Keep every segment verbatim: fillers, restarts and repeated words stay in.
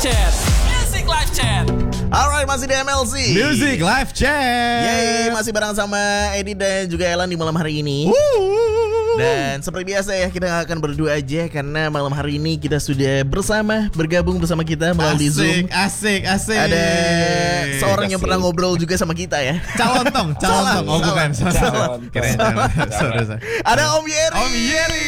Chat. Music Live Chat. Alright, masih di M L C Music Live Chat. Yeay, masih bareng sama Edi dan juga Elan di malam hari ini. Woo. Dan seperti biasa ya, kita gak akan berdua aja karena malam hari ini kita sudah bersama, bergabung bersama kita melalui asik, Zoom. Asik, asik. Ada seorang asik. yang pernah ngobrol juga sama kita ya. Calontong, calontong. Oh bukan, salah. Calon. Keren, salah. Sorry, sorry. Ada Om Yeri. Om Yeri.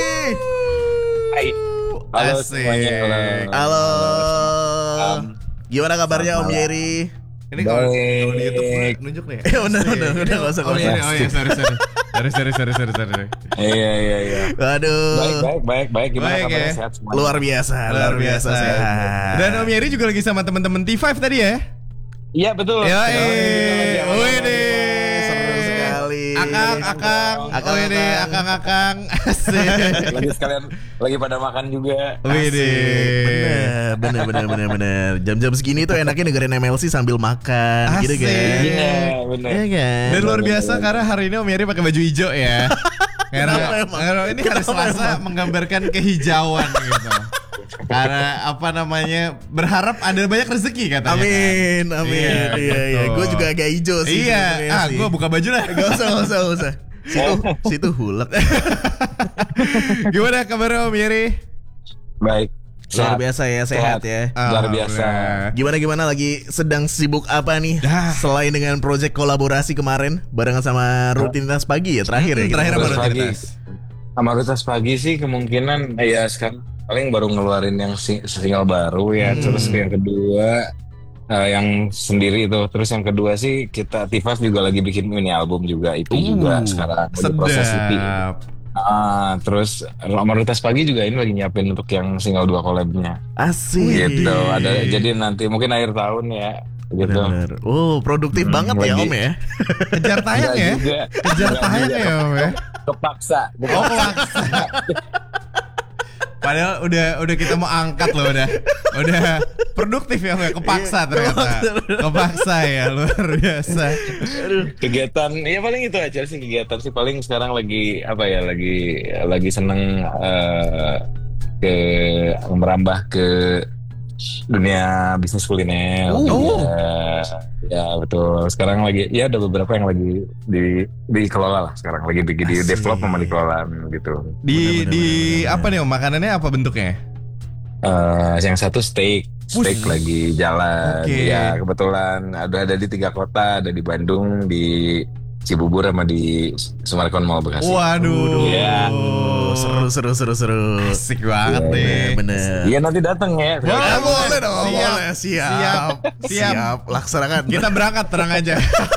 Hai. Halo Asik. semuanya. Halo. Um, Gimana kabarnya Om malam. Yeri? Ini kalau Baik. kalau di YouTube udah nunjuk nih. Ya benar, benar, benar, nggak usah, Oh nggak iya, usah. oh iya, sorry, sorry. Sorry, sorry, sorry, sorry, sorry. Iya iya iya. Aduh. Baik baik baik baik. Gimana Baik, kabarnya, ya? sehat semua? Luar biasa, luar biasa sehat. Dan Om Yeri juga lagi sama teman-teman T lima tadi ya? Iya betul. Ya, Kita lagi- kita lagi- wih deh. Seru sekali. Akang, akang, Akang, wih deh, akang. akang, akang. Asik. Lagi sekalian lagi pada makan juga. Wih deh. Bener, bener, bener, bener, bener. Jam-jam segini tuh enaknya dengerin M L C sambil makan, gitu Asik. kan? Iya benar. Iya kan? Dan luar biasa karena hari ini Om Yeri pakai baju hijau ya. Karena, Kenapa emang? karena ini hari Kenapa Selasa emang? menggambarkan kehijauan gitu. Karena apa namanya berharap ada banyak rezeki katanya. Amin, kan? amin. Iya, Iya, iya. betul. Gue juga agak hijau sih. Iya, sebenarnya ah sih. gue buka baju lah. Gak usah, gak usah, gak usah. Situ, situ hulek. Gimana kabarnya Om Yeri? Baik. Luar Sehat. biasa ya, sehat ya. Luar biasa. Alhamdulillah. Gimana gimana lagi sedang sibuk apa nih? Dah. Selain dengan project kolaborasi kemarin barengan sama rutinitas pagi ya terakhir ya. Hmm, kita terakhir apa ngobrol. Rutinitas rutinitas? Sama rutinitas pagi sih kemungkinan eh, ya sekarang paling baru ngeluarin yang sing- single baru ya. Hmm. Terus yang kedua eh, yang sendiri itu. Terus yang kedua sih kita T lima juga lagi bikin mini album juga E P juga Uh, sekarang lagi proses E P. Sedap. Ah, terus Rutinitas Pagi juga ini lagi nyiapin untuk yang single dua collab-nya. Asik. Gitu. Ada jadi nanti mungkin akhir tahun ya. Gitu. Bener. Oh, produktif Hmm, banget ya lagi. Om ya. Kejar tayang Enggak ya? juga. Kejar Enggak tayang juga. ya Om ya? Kepaksa. Oh paksa. Padahal udah udah kita mau angkat loh udah udah produktif ya Om ya? Kepaksa ternyata kepaksa ya luar biasa. Kegiatan ya paling itu aja sih kegiatan sih paling sekarang lagi apa ya lagi lagi seneng eh, ke merambah ke dunia bisnis kuliner. Oh. Ya, ya betul. Sekarang lagi ya ada beberapa yang lagi di dikelola lah sekarang lagi di, di Asik. develop sama dikelola gitu. Di Bener, di bener, bener. apa nih Om makanannya apa bentuknya? Eh, yang satu steak, steak Wush. lagi jalan. Oke. Ya kebetulan ada ada di tiga kota, ada di Bandung, di Cibubur sama di Sumarekon Mall Bekasi. Waduh. Iya. Oh, seru seru seru seru. Asik banget Iya, nih. Bener. Iya nanti datang ya. Boleh, Ah, boleh dong, Siap. boleh. Siap. Siap. Siap. Laksanakan. Kita berangkat terang aja.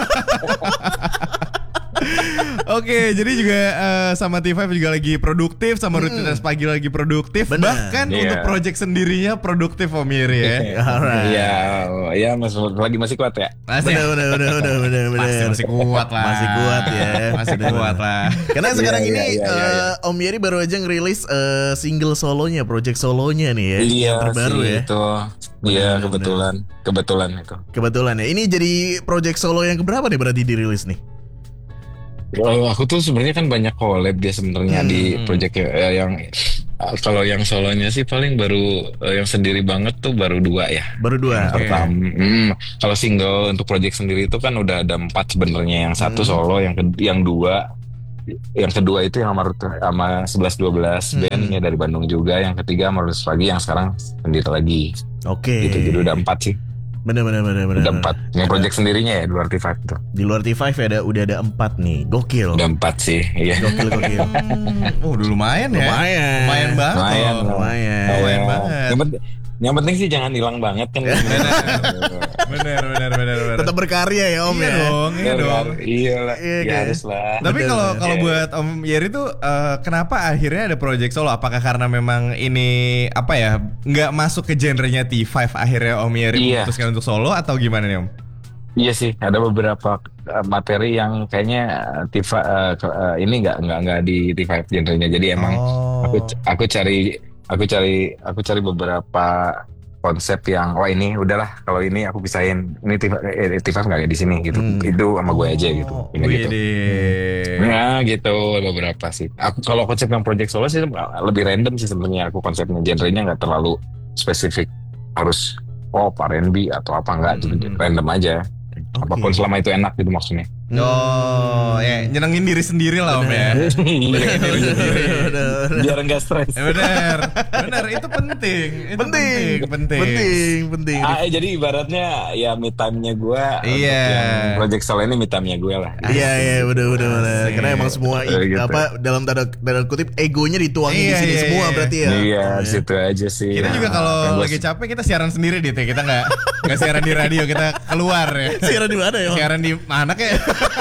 Oke, jadi juga eh, sama T lima juga lagi produktif, sama rutinitas pagi lagi produktif. Bener. Bahkan Iya. untuk project sendirinya produktif Om Yeri ya. Alright. Iya, ya masih lagi masih kuat ya. Masih, Bener bener bener bener bener bener. masih, masih kuat lah. Masih kuat ya. Masih Bener, kuat bener. lah. Karena sekarang Iya, ini iya, iya, iya, eh, Om Yeri baru aja ngerilis eh, single solonya, project solonya nih ya, Iya yang terbaru sih, ya. itu. Iya Bener, kebetulan, kebetulan itu. Kebetulan ya. Ini jadi project solo yang keberapa nih berarti dirilis nih? Kalau aku tuh sebenarnya kan banyak collab dia sebenarnya Hmm. di project ya, yang uh, kalau yang solonya sih paling baru uh, yang sendiri banget tuh baru dua ya. Baru dua. Yang pertama, hmm, kalau single untuk project sendiri itu kan udah ada empat sebenarnya. Yang satu Hmm. solo, yang ke- yang dua, yang kedua itu yang sama Rut- sama sebelas dua belas Hmm. bandnya dari Bandung juga. Yang ketiga sama Rutinitas Pagi yang sekarang sendiri lagi. Oke. Gitu jadi udah empat sih, Bener bener bener bener. udah empat. Yang project sendirinya ya di luar T lima itu Di luar T lima ada udah ada empat nih. Gokil. udah empat sih. Iya. Gokil gokil. Hmm, oh, udah lumayan ya. Lumayan. Lumayan banget. Lumayan, loh. Lumayan. Lumayan Oh, banget. Yang, penting- yang penting sih jangan hilang banget kan. Bener, bener, bener, bener. Tetap berkarya ya Om iya ya. dong, iya dong. Iya lah, Iya, ya kan? harus lah. Tapi Bener, kalau bener. kalau Iya. buat Om Yeri tuh eh, kenapa akhirnya ada project solo? Apakah karena memang ini apa ya nggak masuk ke genrenya T lima akhirnya Om Yeri Iya. memutuskan untuk solo atau gimana nih Om? Iya sih, ada beberapa uh, materi yang kayaknya uh, Tifa uh, ke- uh, ini nggak nggak nggak di T lima genrenya. Jadi emang Oh. aku aku cari aku cari aku cari beberapa konsep yang wah ini udahlah kalau ini aku pisahin ini T lima eh, T lima nggak kayak di sini gitu. Hmm. Itu sama gue aja gitu. Oh, Ini gitu. widih. Nah gitu beberapa sih. Aku kalau konsep yang project solo sih lebih random sih sebenarnya aku konsepnya genrenya nggak terlalu spesifik. harus pop, R and B atau apa enggak, Hmm. jadi random aja. Oke. Apapun selama itu enak gitu maksudnya. Oh, ya nyenengin diri sendiri lah Om ya. Nyenengin diri sendiri. Biar enggak stres. Ya, benar, benar itu penting, itu penting, penting, penting, penting. Ah, eh, jadi ibaratnya ya me time-nya gue Iya. yang Project Soul ini me time-nya gue lah. Iya iya benar benar benar. Asik. Karena emang semua i- Gitu. apa dalam tanda tanda kutip egonya dituangin Iya, di sini iya, semua iya. berarti ya. Iya, Oh, di situ aja sih. Kita juga Nah, kalau gua lagi sih- capek kita siaran sendiri dit ya. Kita nggak nggak siaran di radio, kita keluar ya. Siaran di mana ya? Bang? Siaran di mana kayak?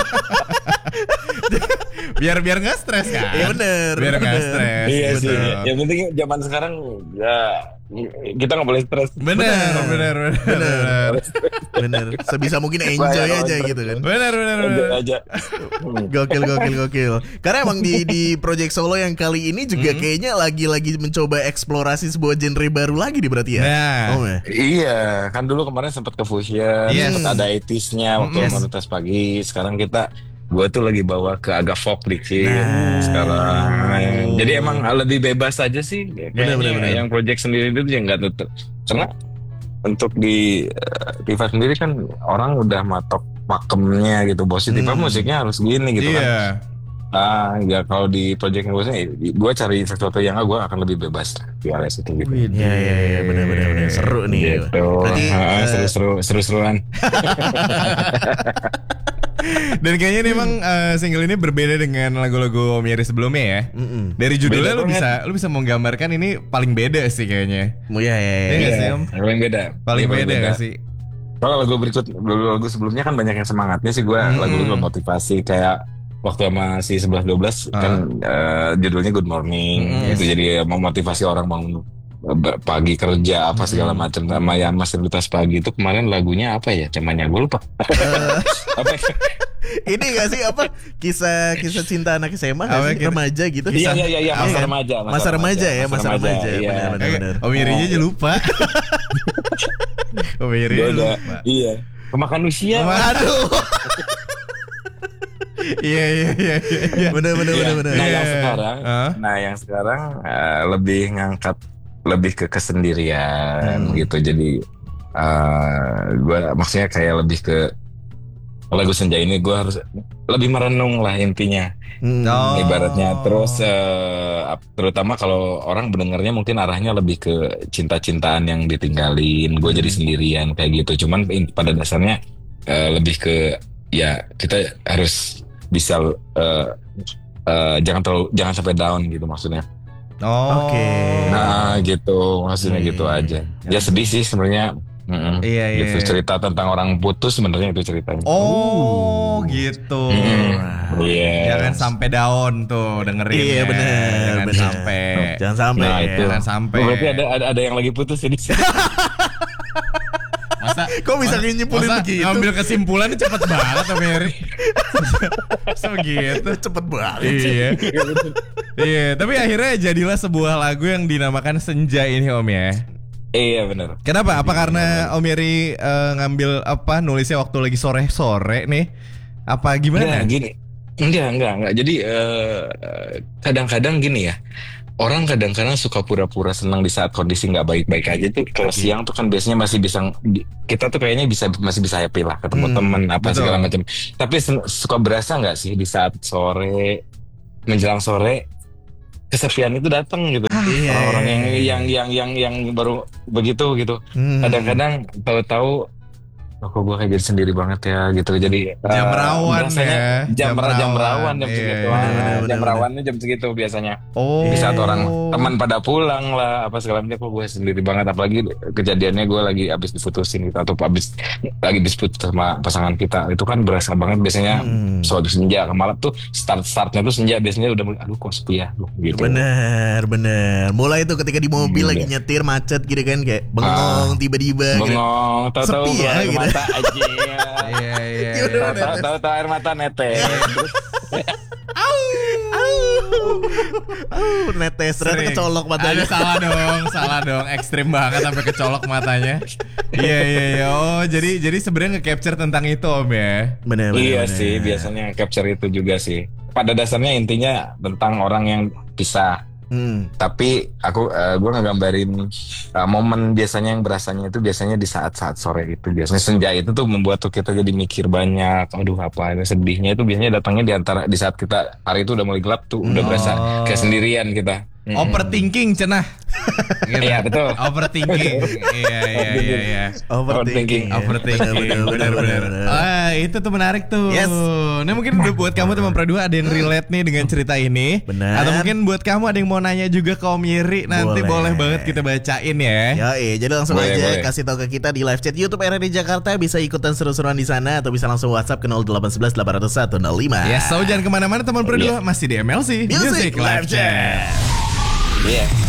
biar biar nggak stres kan? Iya, bener, Biar nggak bener. stres. Iya betul. sih. Yang penting zaman sekarang ya kita nggak boleh stres. Bener, bener, bener, bener, Bener. Sebisa mungkin enjoy Bayar aja orang gitu kan. bener, bener, Enjoy bener. aja. Hmm. Gokil gokil gokil. Karena emang di di Project Solo yang kali ini juga kayaknya lagi-lagi mencoba eksplorasi sebuah genre baru lagi nih berarti ya. Nah. Oh, ya? Iya, kan dulu kemarin sempat ke Fusion, Yes. sempat ada eighties-nya waktu Yes. komunitas pagi. Sekarang kita gue tuh lagi bawa ke agak folk dikit Nah. sekarang. Jadi emang lebih bebas aja sih. Kayaknya bener, bener. yang project sendiri itu yang nggak tutup. Karena untuk di uh, T five sendiri kan orang udah matok pakemnya gitu. Bos T five Hmm. musiknya harus gini gitu kan. Iya. Ah, ya kalau di project gue gue cari sesuatu yang gue akan lebih bebas di alias itu gitu. Iya iya iya benar benar benar seru nih. Gitu. Berarti Ah, eh, seru-seru seru-seruan. Dan kayaknya nih emang eh, single ini berbeda dengan lagu-lagu Om Yeri sebelumnya ya. mm-mm. Dari judulnya Beda lu banget. bisa lu bisa menggambarkan ini paling beda sih kayaknya. Oh, iya iya iya. Iya nggak sih, Om? Paling beda. Paling Iya, beda nggak sih? Kalau lagu berikut, lagu sebelumnya kan banyak yang semangatnya sih gue, Hmm. lagu-lagu motivasi kayak waktu sama si sebelas dua belas Ah. kan eh, judulnya Good Morning, Hmm, itu yes. jadi memotivasi orang bangun eh, pagi kerja apa segala Hmm. macam sama yang masih pagi itu kemarin lagunya apa ya? Cumannya gue lupa. Apa? Ini gak sih apa kisah kisah cinta anak S M A nggak Apa sih? gitu? Remaja gitu. Iya iya iya iya, masa kan? remaja, Masa remaja ya, masa remaja. iya. Benar, benar. Kayak Om Yerinya aja lupa. Om Yeri Gua udah, lupa. iya. Kemakan usia. Kemakan- Aduh. Iya iya iya iya. Benar benar Iya. benar benar. Nah Iya. yang sekarang, Hah? nah yang sekarang eh, lebih ngangkat lebih ke kesendirian Hmm. gitu. Jadi eh gue maksudnya kayak lebih ke lagu Senja ini gue harus lebih merenung lah intinya. Hmm. Oh. Ibaratnya terus eh, ap- terutama kalau orang mendengarnya mungkin arahnya lebih ke cinta-cintaan yang ditinggalin, gue jadi sendirian kayak gitu. Cuman in- pada dasarnya eh, lebih ke ya kita harus bisa eh, eh, jangan terlalu jangan sampai down gitu maksudnya. Oh. Oke. Nah gitu maksudnya Hmm. gitu aja. Ya sedih sih sebenarnya. Mm-mm. Iya, iya, Gitu iya. cerita tentang orang putus sebenarnya itu ceritanya. Oh, gitu. Mm-mm. Iya. Jangan sampai down tuh dengerin. Iya, bener, Jangan bener. sampai. Jangan sampai. Nah, ya. itu. Jangan sampai. Oh, berarti ada, ada ada yang lagi putus ya di sini. Masa Kok bisa nyimpulin masa begitu? ngambil kesimpulannya cepet banget Om Yeri. Masa begitu? Cepet banget. Iya. Iya, tapi akhirnya jadilah sebuah lagu yang dinamakan Senja ini Om ya. Iya benar. Kenapa? Apa karena Om Yeri eh, ngambil apa nulisnya waktu lagi sore-sore nih? Apa gimana? Nah, gini. Enggak, enggak, enggak. Jadi eh, kadang-kadang gini ya. Orang kadang-kadang suka pura-pura senang di saat kondisi nggak baik-baik aja tuh. Kalau siang tuh kan biasanya masih bisa, kita tuh kayaknya bisa masih bisa happy lah, ketemu Hmm, temen apa betul. segala macam. Tapi sen- suka berasa nggak sih di saat sore menjelang sore kesepian itu datang gitu. Iya. Orang-orang yang yang yang yang yang baru begitu gitu. Hmm. Kadang-kadang tahu-tahu oh, kok gue kayak jadi sendiri banget ya gitu. Jadi Jam eh, rawan berasanya ya. jam, Jam ra- jam rawan. rawan jam Iya, segitu. iya, Ah, bener, jam bener, rawannya jam segitu biasanya. Oh. Di saat orang teman pada pulang lah apa segala macam, kok gue sendiri banget. Apalagi kejadiannya gue lagi abis diputusin gitu, atau abis lagi dispute sama pasangan kita, itu kan berasa banget biasanya. Hmm. Suatu senja ke malam tuh start startnya tuh senja biasanya udah mulai, aduh kok sepi ya gitu. Bener bener. Mulai tuh ketika di mobil Iya. lagi nyetir macet gitu kan kayak bengong tiba-tiba. gitu. Bengong, tahu-tahu Sepi ya, keluar air gitu. mata aja. Iya iya. Gimana, iya. Netes? Tahu-tahu air mata netes. Terus Uh, netes ternyata Sering. kecolok matanya. Ada salah dong, salah dong, ekstrim banget sampai kecolok matanya. Iya iya iya. Oh jadi jadi sebenarnya nge-capture tentang itu Om ya. Bener bener. iya bener. sih, biasanya capture itu juga sih. Pada dasarnya intinya tentang orang yang pisah. Hmm. Tapi aku uh, gue ngegambarin uh, momen biasanya yang berasanya itu biasanya di saat-saat sore itu. Biasanya senja itu tuh membuat tuh kita jadi mikir banyak. Aduh apa ini sedihnya itu biasanya datangnya di antara di saat kita hari itu udah mulai gelap tuh udah berasa kayak sendirian kita. Overthinking cenah. Gitu. Iya betul. Overthinking. Iya iya iya iya. Overthinking. Overthinking. Benar, benar, Benar-benar. benar. Ah, itu tuh menarik tuh. Yes. Nah, mungkin buat kamu teman Pro dua ada yang relate nih dengan cerita ini. Benar. Atau mungkin buat kamu ada yang mau nanya juga ke Om Yeri, nanti boleh, Boleh. banget kita bacain ya. Ya, eh, jadi langsung Boleh, aja boleh. kasih tahu ke kita di live chat YouTube R R D Jakarta, bisa ikutan seru-seruan di sana atau bisa langsung WhatsApp ke nol delapan satu satu delapan nol satu nol lima. Ya, so jangan kemana-mana teman Pro dua, masih di M L C Music Live Chat. Iya.